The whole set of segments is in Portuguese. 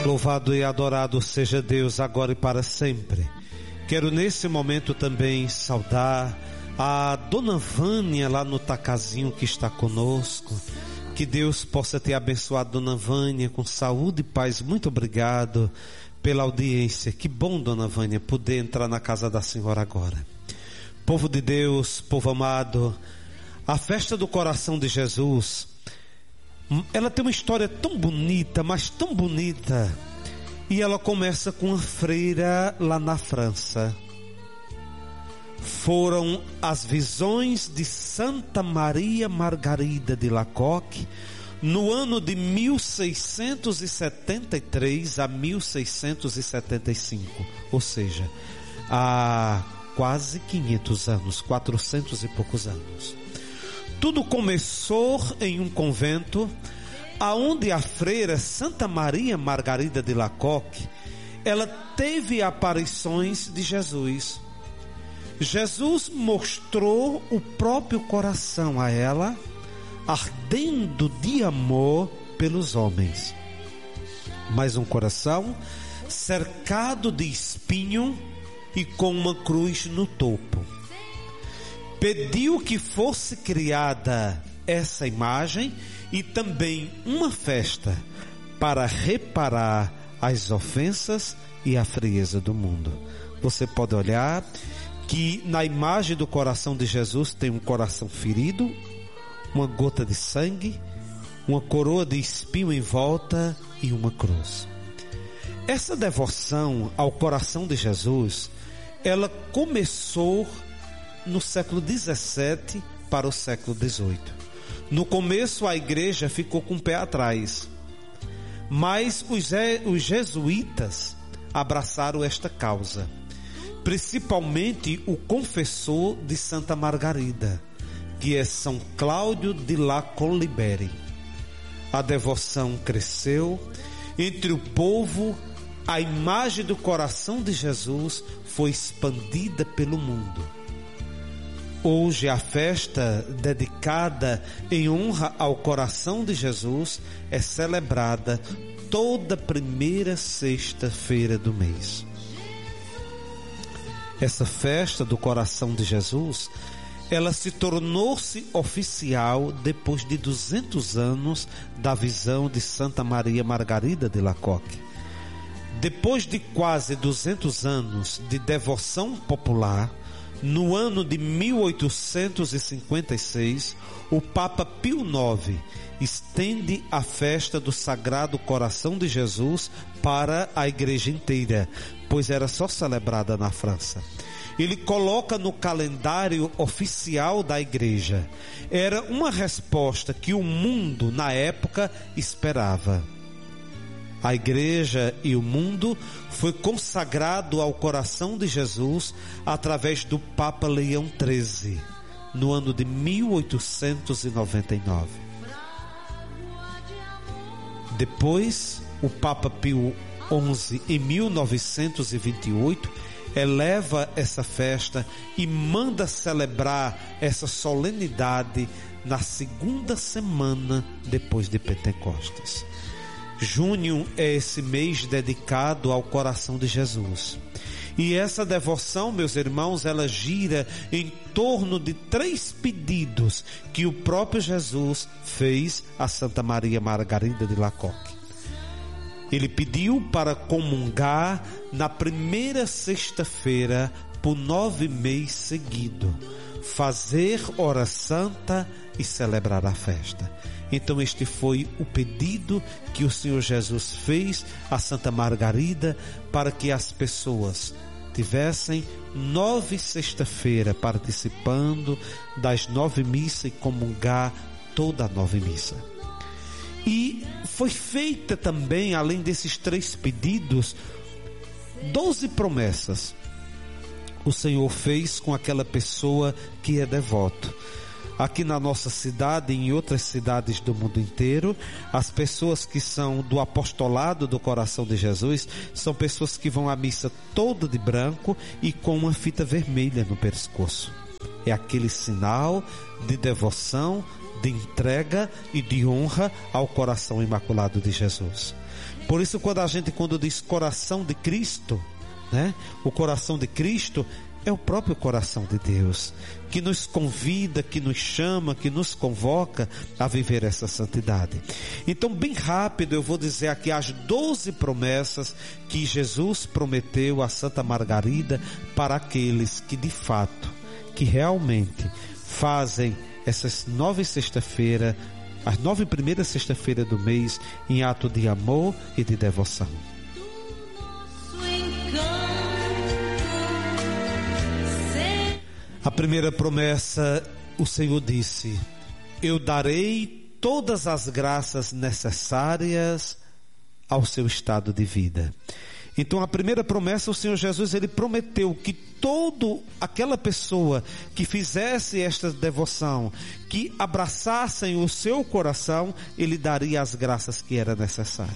Louvado e adorado seja Deus agora e para sempre. Quero nesse momento também saudar a Dona Vânia lá no Tacazinho que está conosco. Que Deus possa ter abençoado Dona Vânia com saúde e paz. Muito obrigado pela audiência. Que bom, Dona Vânia, poder entrar na casa da senhora agora. Povo de Deus, povo amado, a festa do coração de Jesus, ela tem uma história tão bonita, mas tão bonita. E ela começa com uma freira lá na França. Foram as visões de Santa Maria Margarida de Lacoque no ano de 1673 a 1675, ou seja, há quase 500 anos, 400 e poucos anos. Tudo começou em um convento aonde a freira Santa Maria Margarida de Lacoque, ela teve aparições de Jesus. Jesus mostrou o próprio coração a ela, ardendo de amor pelos homens. Mas um coração cercado de espinho e com uma cruz no topo. Pediu que fosse criada essa imagem e também uma festa para reparar as ofensas e a frieza do mundo. Você pode olhar que na imagem do coração de Jesus tem um coração ferido, uma gota de sangue, uma coroa de espinho em volta e uma cruz. Essa devoção ao coração de Jesus, ela começou no século 17 para o século 18. No começo a igreja ficou com o pé atrás, mas os jesuítas abraçaram esta causa, principalmente o confessor de Santa Margarida, que é São Cláudio de La Coliberi. A devoção cresceu entre o povo, a imagem do coração de Jesus foi expandida pelo mundo. Hoje a festa dedicada em honra ao coração de Jesus é celebrada toda primeira sexta-feira do mês. Essa festa do coração de Jesus, ela se tornou-se oficial depois de 200 anos da visão de Santa Maria Margarida de Lacoque. Depois de quase 200 anos de devoção popular, no ano de 1856, o Papa Pio IX estende a festa do Sagrado Coração de Jesus para a igreja inteira, pois era só celebrada na França. Ele coloca no calendário oficial da igreja. Era uma resposta que o mundo, na época, esperava. A igreja e o mundo foi consagrado ao coração de Jesus através do Papa Leão XIII, no ano de 1899. Depois, o Papa Pio XI, em 1928, eleva essa festa e manda celebrar essa solenidade na segunda semana depois de Pentecostes. Junho é esse mês dedicado ao coração de Jesus. E essa devoção, meus irmãos, ela gira em torno de 3 pedidos que o próprio Jesus fez a Santa Maria Margarida de Lacoque. Ele pediu para comungar na primeira sexta-feira por 9 meses seguidos, fazer hora santa e celebrar a festa. Então este foi o pedido que o Senhor Jesus fez a Santa Margarida para que as pessoas tivessem 9 sexta-feira participando das 9 missas e comungar toda a 9 missa. E foi feita também, além desses 3 pedidos, 12 promessas. O Senhor fez com aquela pessoa que é devoto. Aqui na nossa cidade e em outras cidades do mundo inteiro, as pessoas que são do apostolado do coração de Jesus são pessoas que vão à missa toda de branco e com uma fita vermelha no pescoço. É aquele sinal de devoção, de entrega e de honra ao coração imaculado de Jesus. Por isso, quando diz coração de Cristo, né? O coração de Cristo é o próprio coração de Deus, que nos convida, que nos chama, que nos convoca a viver essa santidade. Então, bem rápido, eu vou dizer aqui as 12 promessas que Jesus prometeu a Santa Margarida para aqueles que de fato, que realmente fazem essas 9 sexta-feiras, as 9 primeiras sexta-feiras do mês, em ato de amor e de devoção. A primeira promessa, o Senhor disse: eu darei todas as graças necessárias ao seu estado de vida. Então, a primeira promessa, o Senhor Jesus, ele prometeu que toda aquela pessoa que fizesse esta devoção, que abraçassem o seu coração, ele daria as graças que era necessário.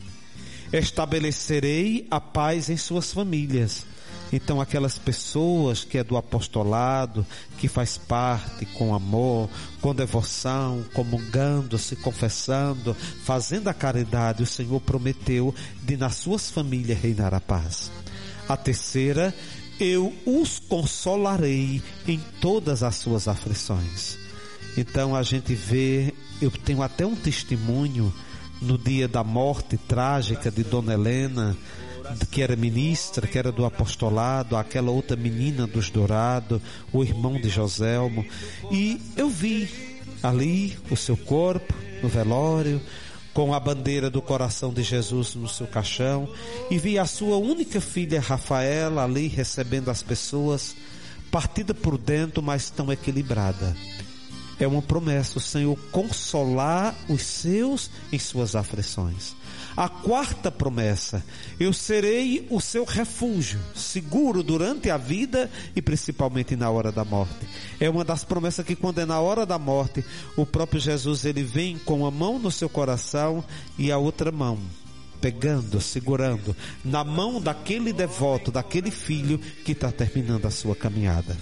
Estabelecerei a paz em suas famílias. Então, aquelas pessoas que é do apostolado, que faz parte com amor, com devoção, comungando, se confessando, fazendo a caridade, o Senhor prometeu de nas suas famílias reinar a paz. A terceira, eu os consolarei em todas as suas aflições. Então, a gente vê, eu tenho até um testemunho no dia da morte trágica de Dona Helena, que era ministra, que era do apostolado, aquela outra menina dos Dourados, o irmão de Joselmo, e eu vi ali o seu corpo no velório, com a bandeira do coração de Jesus no seu caixão, e vi a sua única filha Rafaela ali recebendo as pessoas, partida por dentro, mas tão equilibrada. É uma promessa, o Senhor consolar os seus em suas aflições. A quarta promessa, eu serei o seu refúgio, seguro durante a vida e principalmente na hora da morte. É uma das promessas que quando é na hora da morte, o próprio Jesus, ele vem com a mão no seu coração e a outra mão, pegando, segurando, na mão daquele devoto, daquele filho que está terminando a sua caminhada.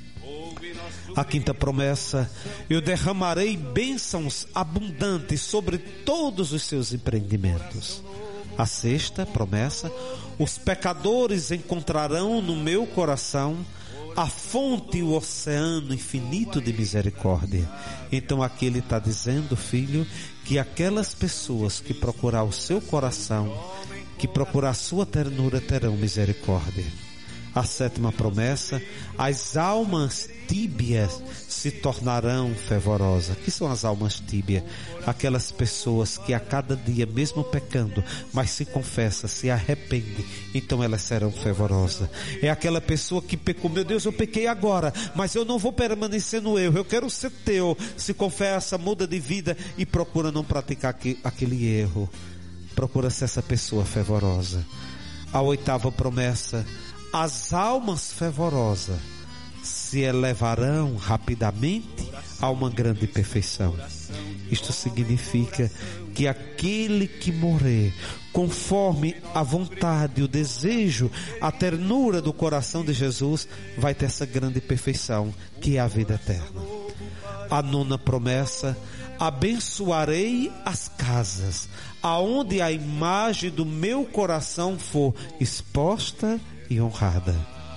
A quinta promessa, eu derramarei bênçãos abundantes sobre todos os seus empreendimentos. A sexta promessa, os pecadores encontrarão no meu coração a fonte e o oceano infinito de misericórdia. Então aqui ele está dizendo, filho, que aquelas pessoas que procurar o seu coração, que procurar a sua ternura, terão misericórdia. A sétima promessa, as almas tíbias se tornarão fervorosas. Que são as almas tíbias? Aquelas pessoas que a cada dia, mesmo pecando, mas se confessa, se arrepende, então elas serão fervorosas. É aquela pessoa que pecou, meu Deus, eu pequei agora, mas eu não vou permanecer no erro, eu quero ser teu. Se confessa, muda de vida e procura não praticar aquele erro. Procura ser essa pessoa fervorosa. A oitava promessa, as almas fervorosas se elevarão rapidamente a uma grande perfeição. Isto significa que aquele que morrer conforme a vontade, o desejo, a ternura do coração de Jesus, vai ter essa grande perfeição, que é a vida eterna. A nona promessa, abençoarei as casas, aonde a imagem do meu coração for exposta e honrada.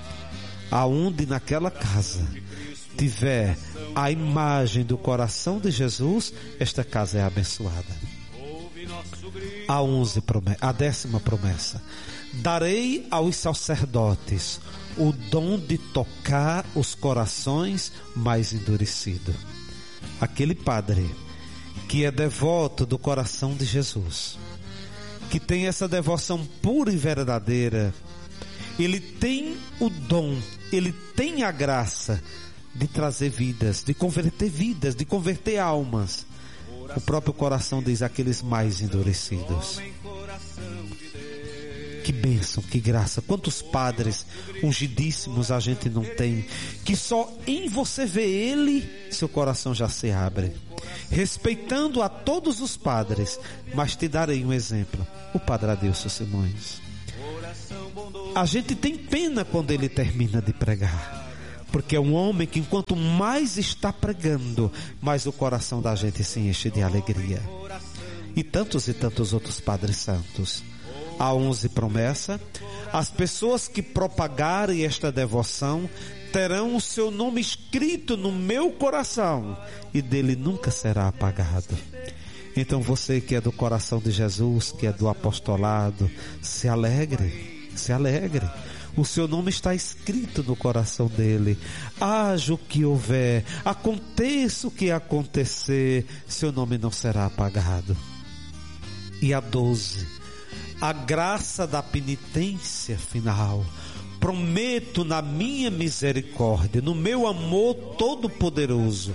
Aonde naquela casa tiver a imagem do coração de Jesus, esta casa é abençoada. A 10ª promessa, darei aos sacerdotes o dom de tocar os corações mais endurecidos. Aquele padre que é devoto do coração de Jesus, que tem essa devoção pura e verdadeira, ele tem o dom, ele tem a graça de trazer vidas, de converter almas. O próprio coração diz, aqueles mais endurecidos. Que bênção, que graça. Quantos padres ungidíssimos a gente não tem, que só em você ver ele, seu coração já se abre. Respeitando a todos os padres, mas te darei um exemplo, o Padre Adilson Simões. A gente tem pena quando ele termina de pregar, porque é um homem que enquanto mais está pregando, mais o coração da gente se enche de alegria. e tantos outros Padres Santos. A 11 promessa: as pessoas que propagarem esta devoção terão o seu nome escrito no meu coração e dele nunca será apagado. Então você que é do coração de Jesus, que é do apostolado, se alegre, se alegre. O seu nome está escrito no coração dele. Haja o que houver, aconteça o que acontecer, seu nome não será apagado. E a 12, a graça da penitência final. Prometo na minha misericórdia, no meu amor todo-poderoso,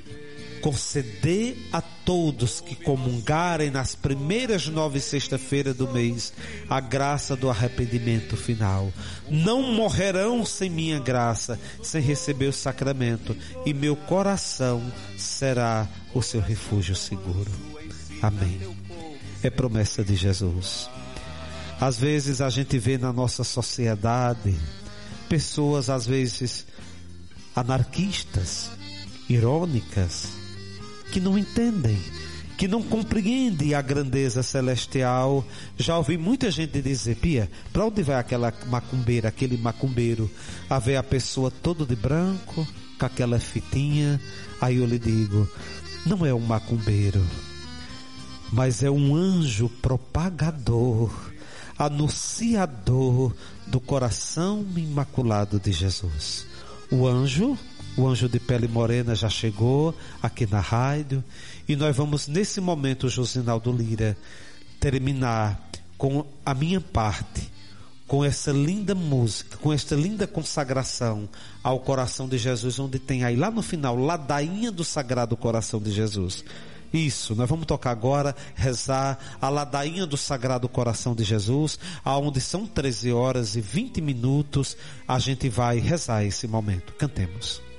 conceder a todos que comungarem nas primeiras 9 sexta-feiras do mês a graça do arrependimento final. Não morrerão sem minha graça, sem receber o sacramento, e meu coração será o seu refúgio seguro. Amém. É promessa de Jesus. Às vezes a gente vê na nossa sociedade pessoas, às vezes, anarquistas, irônicas, que não entendem, que não compreendem a grandeza celestial. Já ouvi muita gente dizer: Pia, para onde vai aquela macumbeira, aquele macumbeiro? A ver a pessoa todo de branco, com aquela fitinha. Aí eu lhe digo: não é um macumbeiro, mas é um anjo propagador, anunciador do coração imaculado de Jesus. O anjo de pele morena já chegou aqui na rádio, e nós vamos nesse momento, Josinaldo Lira, terminar com a minha parte, com essa linda música, com esta linda consagração ao coração de Jesus, onde tem aí lá no final, ladainha do Sagrado Coração de Jesus. Isso, nós vamos tocar agora, rezar a ladainha do Sagrado Coração de Jesus, aonde são 13h20, a gente vai rezar esse momento. Cantemos.